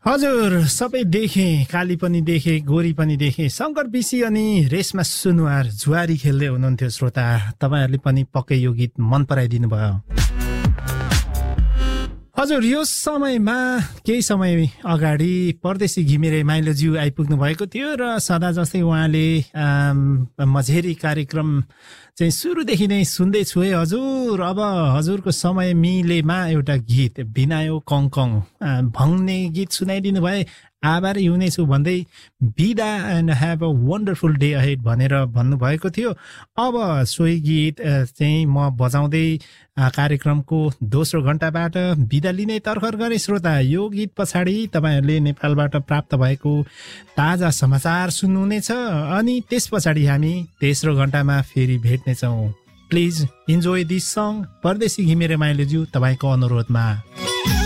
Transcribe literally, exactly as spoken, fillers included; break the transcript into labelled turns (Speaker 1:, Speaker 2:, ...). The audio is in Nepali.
Speaker 1: हजुर सबै देखे, काली पनि देखे, गोरी पनि देखे, शङ्कर बिसी अनि रेशमा सुनुवार जुवारी खेल्दै हुनुहुन्थ्यो। श्रोता तपाईहरुले पनि पक्कै यो गीत मन पराइदिनु भयो। हजुर यो समयमा केही समय अगाडि परदेशी घिमिरे माइलोज्यू आइपुग्नु भएको थियो र सदा जस्तै उहाँले मझेरी कार्यक्रम चाहिँ सुरुदेखि नै सुन्दै छु है हजुर। अब हजुरको समय मिलेमा एउटा गीत बिनायो कङकङ भन्ने गीत सुनाइदिनु भए आभारी हुनेछु भन्दै बिदा and have a wonderful day ahead भनेर भन्नुभएको थियो। अब सोही गीत चाहिँ म बजाउँदै कार्यक्रमको दोस्रो घण्टाबाट बिदा लिने तर्खर गरे। श्रोता यो गीत पछाडि तपाईहरुले नेपालबाट प्राप्त भएको ताजा समाचार सुन्नुहुनेछ अनि त्यस पछाडि हामी तेस्रो घण्टामा फेरि भेट्नेछौँ। प्लिज इन्जोय दिस सङ परदेशी घिमिरे माइलोज्यू तपाईको अनुरोधमा।